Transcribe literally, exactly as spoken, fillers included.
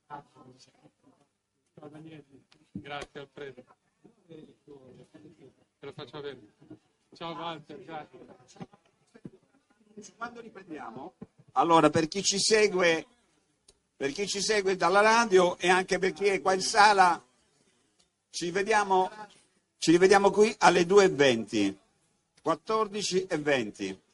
Ciao Daniele, grazie Alfredo. Te lo faccio avere. Ciao Walter, grazie. Quando riprendiamo? Allora, per chi ci segue, per chi ci segue dalla radio e anche per chi è qua in sala, ci vediamo, ci rivediamo qui alle due e venti, quattordici e venti.